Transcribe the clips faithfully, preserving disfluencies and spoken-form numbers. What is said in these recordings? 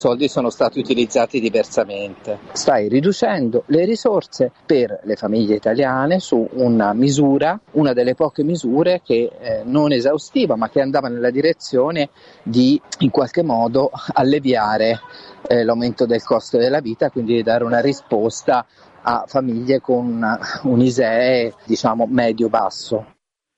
soldi sono stati utilizzati diversamente. Stai riducendo le risorse per le famiglie italiane su una misura, una delle poche misure che eh, non esaustiva, ma che andava nella direzione di in qualche modo alleviare eh, l'aumento del costo della vita, quindi di dare una risposta a famiglie con una, un I S E E diciamo medio-basso.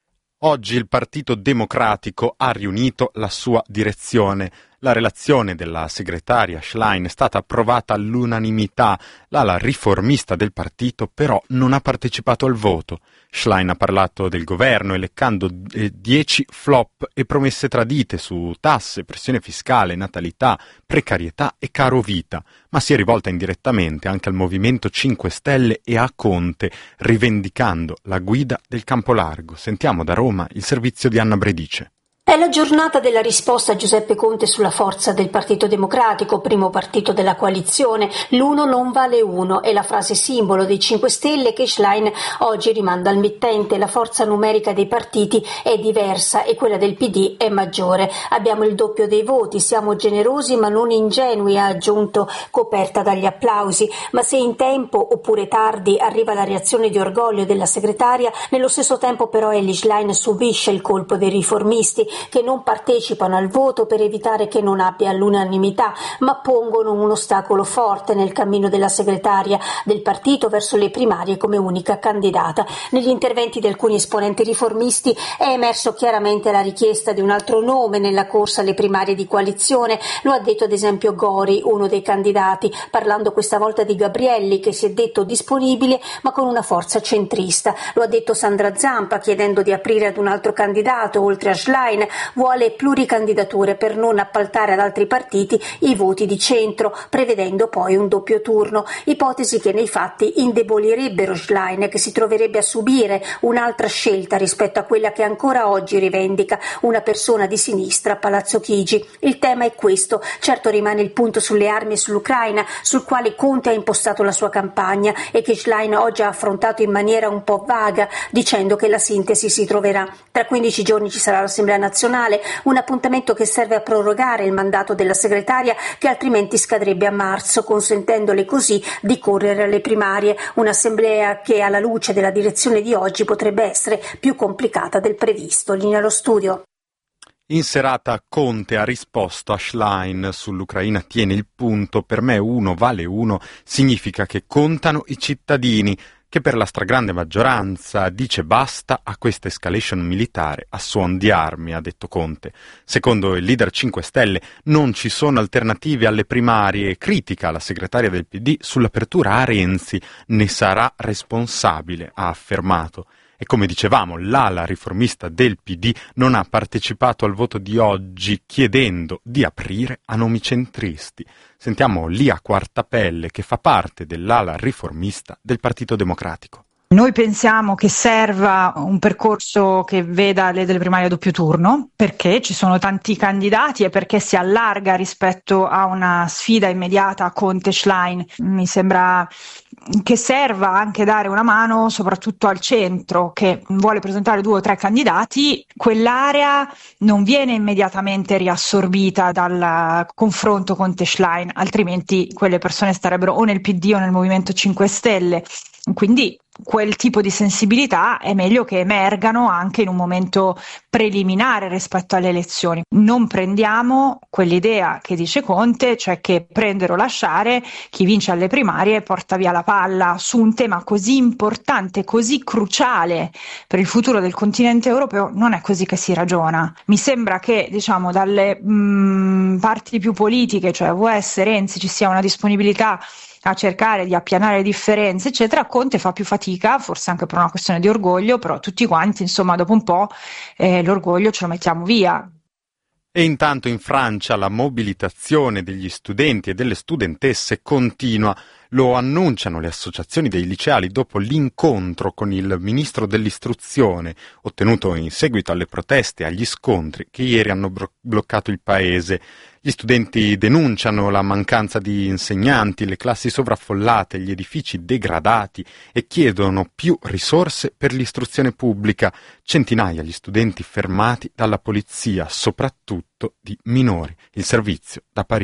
Oggi il Partito Democratico ha riunito la sua direzione. La relazione della segretaria Schlein è stata approvata all'unanimità. L'ala riformista del partito però non ha partecipato al voto. Schlein ha parlato del governo elencando dieci flop e promesse tradite su tasse, pressione fiscale, natalità, precarietà e caro vita, ma si è rivolta indirettamente anche al Movimento cinque Stelle e a Conte, rivendicando la guida del campo largo. Sentiamo da Roma il servizio di Anna Bredice. È la giornata della risposta a Giuseppe Conte sulla forza del Partito Democratico, primo partito della coalizione. L'uno non vale uno, è la frase simbolo dei cinque Stelle che Schlein oggi rimanda al mittente. La forza numerica dei partiti è diversa e quella del P D è maggiore. Abbiamo il doppio dei voti, siamo generosi ma non ingenui, ha aggiunto, coperta dagli applausi. Ma se in tempo oppure tardi arriva la reazione di orgoglio della segretaria, nello stesso tempo però Elly Schlein subisce il colpo dei riformisti, che non partecipano al voto per evitare che non abbia l'unanimità, ma pongono un ostacolo forte nel cammino della segretaria del partito verso le primarie come unica candidata. Negli interventi di alcuni esponenti riformisti è emerso chiaramente la richiesta di un altro nome nella corsa alle primarie di coalizione. Lo ha detto ad esempio Gori, uno dei candidati, parlando questa volta di Gabrielli, che si è detto disponibile ma con una forza centrista. Lo ha detto Sandra Zampa, chiedendo di aprire ad un altro candidato oltre a Schlein. Vuole pluricandidature per non appaltare ad altri partiti i voti di centro, prevedendo poi un doppio turno, ipotesi che nei fatti indebolirebbero Schlein, che si troverebbe a subire un'altra scelta rispetto a quella che ancora oggi rivendica una persona di sinistra a Palazzo Chigi. Il tema è questo. Certo rimane il punto sulle armi e sull'Ucraina, sul quale Conte ha impostato la sua campagna e che Schlein oggi ha affrontato in maniera un po' vaga, dicendo che la sintesi si troverà. Tra quindici giorni ci sarà l'Assemblea nazionale, un appuntamento che serve a prorogare il mandato della segretaria, che altrimenti scadrebbe a marzo, consentendole così di correre alle primarie. Un'assemblea che alla luce della direzione di oggi potrebbe essere più complicata del previsto. Linea allo studio. In serata Conte ha risposto a Schlein sull'Ucraina tiene il punto, per me uno vale uno, significa che contano i cittadini, che per la stragrande maggioranza dice basta a questa escalation militare a suon di armi, ha detto Conte. Secondo il leader cinque Stelle non ci sono alternative alle primarie e critica la segretaria del P D sull'apertura a Renzi, ne sarà responsabile, ha affermato. E come dicevamo, l'ala riformista del P D non ha partecipato al voto di oggi chiedendo di aprire a nomi centristi. Sentiamo Lia Quartapelle, che fa parte dell'ala riformista del Partito Democratico. Noi pensiamo che serva un percorso che veda le delle primarie a doppio turno, perché ci sono tanti candidati e perché si allarga rispetto a una sfida immediata Conte-Schlein. Mi sembra che serva anche dare una mano soprattutto al centro, che vuole presentare due o tre candidati. Quell'area non viene immediatamente riassorbita dal confronto Conte-Schlein, altrimenti quelle persone starebbero o nel P D o nel Movimento cinque Stelle. Quindi quel tipo di sensibilità è meglio che emergano anche in un momento preliminare rispetto alle elezioni. Non prendiamo quell'idea che dice Conte, cioè che prendere o lasciare, chi vince alle primarie porta via la palla su un tema così importante, così cruciale per il futuro del continente europeo. Non è così che si ragiona. Mi sembra che, diciamo, dalle mh, parti più politiche, cioè U S, Renzi, ci sia una disponibilità a cercare di appianare le differenze, eccetera. Conte fa più fatica, forse anche per una questione di orgoglio, però tutti quanti, insomma, dopo un po' eh, l'orgoglio ce lo mettiamo via. E intanto in Francia la mobilitazione degli studenti e delle studentesse continua. Lo annunciano le associazioni dei liceali dopo l'incontro con il ministro dell'istruzione, ottenuto in seguito alle proteste e agli scontri che ieri hanno bro- bloccato il paese. Gli studenti denunciano la mancanza di insegnanti, le classi sovraffollate, gli edifici degradati e chiedono più risorse per l'istruzione pubblica. Centinaia gli studenti fermati dalla polizia, soprattutto di minori. Il servizio da Parigi.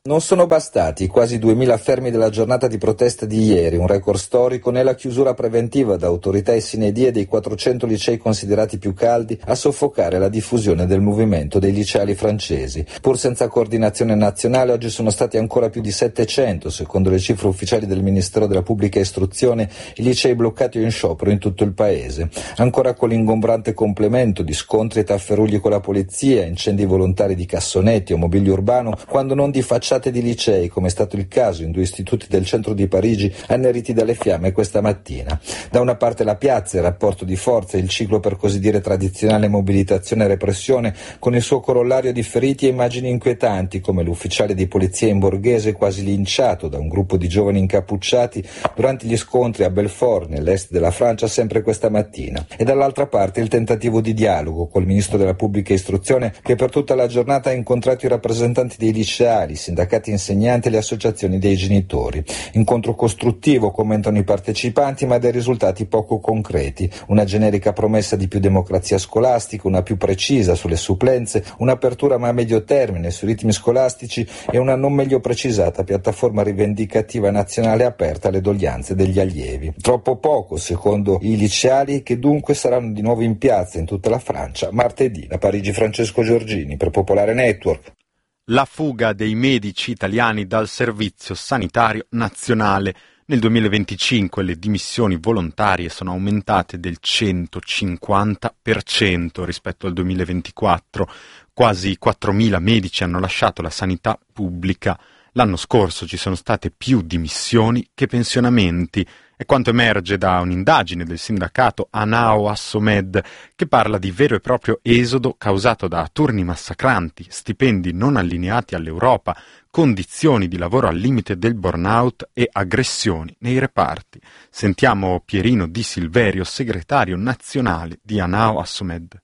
Non sono bastati i quasi duemila fermi della giornata di protesta di ieri, un record storico, né la chiusura preventiva da autorità e sine die dei quattrocento licei considerati più caldi a soffocare la diffusione del movimento dei liceali francesi. Pur senza coordinazione nazionale, oggi sono stati ancora più di settecento, secondo le cifre ufficiali del Ministero della Pubblica Istruzione, i licei bloccati o in sciopero in tutto il paese. Ancora con l'ingombrante complemento di scontri e tafferugli con la polizia, incendi volontari di cassonetti o mobilio urbano, quando non di facciate di licei, come è stato il caso in due istituti del centro di Parigi anneriti dalle fiamme questa mattina. Da una parte la piazza, il rapporto di forza, il ciclo per così dire tradizionale mobilitazione e repressione, con il suo corollario di feriti e immagini inquietanti, come l'ufficiale di polizia in borghese quasi linciato da un gruppo di giovani incappucciati durante gli scontri a Belfort, nell'est della Francia, sempre questa mattina. E dall'altra parte il tentativo di dialogo col ministro della pubblica istruzione, che per tutta la giornata ha incontrato i rappresentanti dei liceali, sindacati insegnanti e le associazioni dei genitori. Incontro costruttivo, commentano i partecipanti, ma dai risultati poco concreti. Una generica promessa di più democrazia scolastica, una più precisa sulle supplenze, un'apertura ma a medio termine sui ritmi scolastici e una non meglio precisata piattaforma rivendicativa nazionale aperta alle doglianze degli allievi. Troppo poco, secondo i liceali, che dunque saranno di nuovo in piazza in tutta la Francia martedì. Da Parigi Francesco Giorgini per Popolare Network. La fuga dei medici italiani dal Servizio Sanitario Nazionale. Nel duemilaventicinque le dimissioni volontarie sono aumentate del centocinquanta per cento rispetto al duemilaventiquattro. Quasi quattromila medici hanno lasciato la sanità pubblica. L'anno scorso ci sono state più dimissioni che pensionamenti. È quanto emerge da un'indagine del sindacato Anao Assomed, che parla di vero e proprio esodo causato da turni massacranti, stipendi non allineati all'Europa, condizioni di lavoro al limite del burnout e aggressioni nei reparti. Sentiamo Pierino Di Silverio, segretario nazionale di Anao Assomed.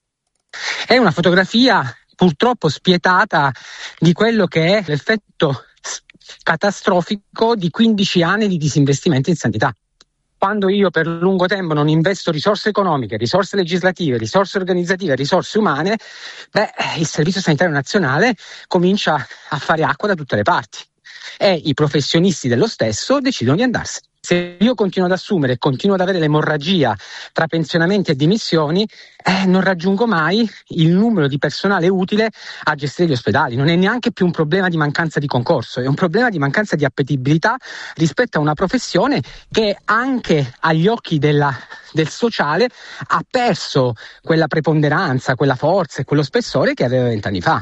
È una fotografia purtroppo spietata di quello che è l'effetto catastrofico di quindici anni di disinvestimento in sanità. Quando io per lungo tempo non investo risorse economiche, risorse legislative, risorse organizzative, risorse umane, beh, il Servizio Sanitario Nazionale comincia a fare acqua da tutte le parti e i professionisti dello stesso decidono di andarsene. Se io continuo ad assumere e continuo ad avere l'emorragia tra pensionamenti e dimissioni, eh, non raggiungo mai il numero di personale utile a gestire gli ospedali. Non è neanche più un problema di mancanza di concorso, è un problema di mancanza di appetibilità rispetto a una professione che anche agli occhi della, del sociale ha perso quella preponderanza, quella forza e quello spessore che aveva vent'anni fa.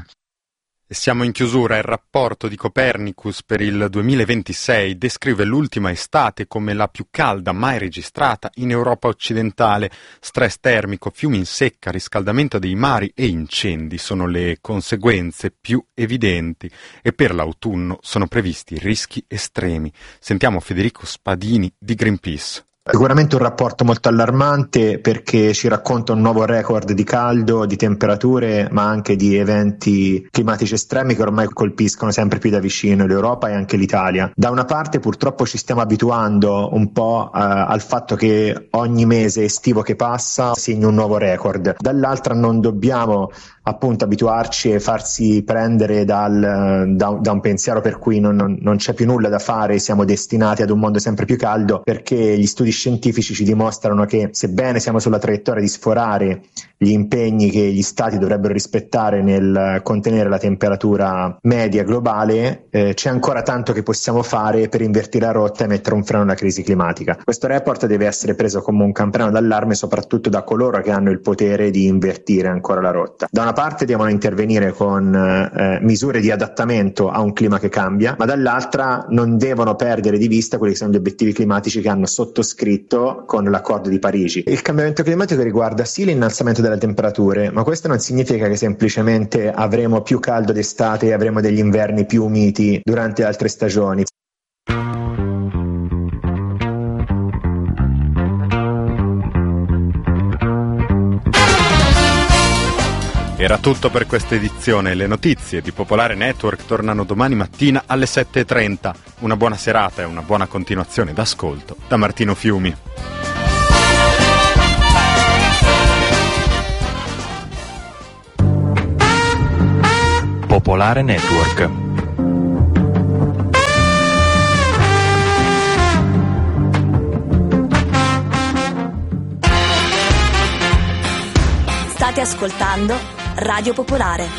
E siamo in chiusura. Il rapporto di Copernicus per il duemilaventisei descrive l'ultima estate come la più calda mai registrata in Europa occidentale. Stress termico, fiumi in secca, riscaldamento dei mari e incendi sono le conseguenze più evidenti e per l'autunno sono previsti rischi estremi. Sentiamo Federico Spadini di Greenpeace. Sicuramente un rapporto molto allarmante perché ci racconta un nuovo record di caldo, di temperature, ma anche di eventi climatici estremi che ormai colpiscono sempre più da vicino l'Europa e anche l'Italia. Da una parte purtroppo ci stiamo abituando un po' eh, al fatto che ogni mese estivo che passa segna un nuovo record, dall'altra non dobbiamo appunto abituarci e farsi prendere dal, da, da un pensiero per cui non, non, non c'è più nulla da fare, siamo destinati ad un mondo sempre più caldo, perché gli studi scientifici ci dimostrano che sebbene siamo sulla traiettoria di sforare gli impegni che gli stati dovrebbero rispettare nel contenere la temperatura media globale, eh, c'è ancora tanto che possiamo fare per invertire la rotta e mettere un freno alla crisi climatica. Questo report deve essere preso come un campanello d'allarme soprattutto da coloro che hanno il potere di invertire ancora la rotta. Da una parte devono intervenire con eh, misure di adattamento a un clima che cambia, ma dall'altra non devono perdere di vista quelli che sono gli obiettivi climatici che hanno sottoscritto con l'accordo di Parigi. Il cambiamento climatico riguarda sì l'innalzamento delle temperature, ma questo non significa che semplicemente avremo più caldo d'estate e avremo degli inverni più miti durante altre stagioni. Era tutto per questa edizione. Le notizie di Popolare Network tornano domani mattina alle sette e trenta. Una buona serata e una buona continuazione d'ascolto da Martino Fiumi. Popolare Network. State ascoltando Radio Popolare.